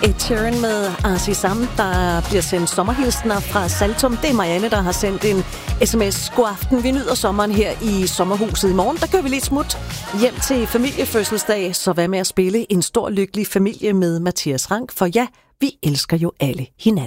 Ed Sheeran med Arsi Sam, der bliver sendt sommerhilsner fra Saltum. Det er Marianne, der har sendt en sms. God aften, vi nyder sommeren her i sommerhuset. I morgen, der kører vi lidt smut hjem til familiefødselsdag, så hvad med at spille en stor lykkelig familie med Mathias Rank, for ja, vi elsker jo alle hinanden.